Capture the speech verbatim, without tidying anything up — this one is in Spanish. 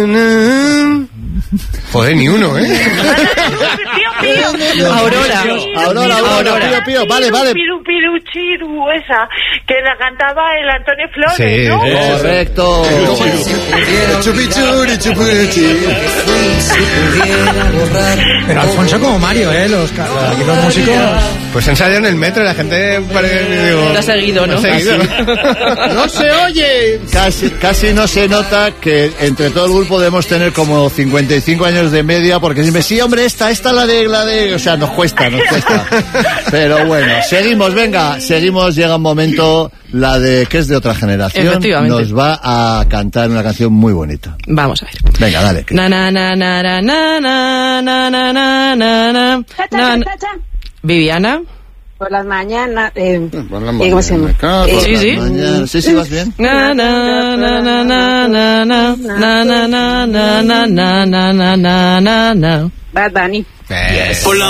Joder, ni uno, ¿eh? Pío, pío. Aurora. Aurora, Aurora, Pío, Pío. Vale, vale. Piru, piru, chiru, esa, que la cantaba el Antonio Flores, Sí, ¿no? eso. Correcto. Chupichuri, chupichi. Pero Alfonso como Mario, ¿eh? Los, aquí los músicos... Pues ensaya en el metro y la gente parece, digo, Lo ha seguido, ¿no? lo ha seguido. ¡No se oye! Casi, casi no se nota que entre todo el grupo debemos tener como cincuenta y cinco años de media, porque siempre, sí, hombre, esta, esta la de, la de... O sea, nos cuesta, nos cuesta. Pero bueno, seguimos, venga, seguimos, llega un momento, la de, que es de otra generación, Efectivamente. nos va a cantar una canción muy bonita. Vamos a ver. Venga, dale. Na na na na na na na na na na na na. Cha, cha, Na- cha, cha. Viviana. Por las mañanas, eh, Por la eh, ¿cómo se llama? mañana, Eh, por sí, la sí. mañana. Sí, sí, vas bien. Na na na na na na na na na na na na na na na na na. Bad Bunny. Eh, Por la